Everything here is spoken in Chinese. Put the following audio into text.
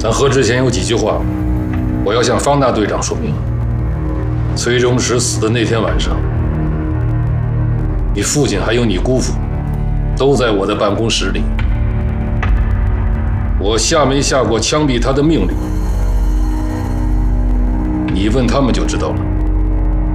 咱喝之前有几句话，我要向方大队长说明。崔中石死的那天晚上，你父亲还有你姑父都在我的办公室里。我下没下过枪毙他的命令，你问他们就知道了。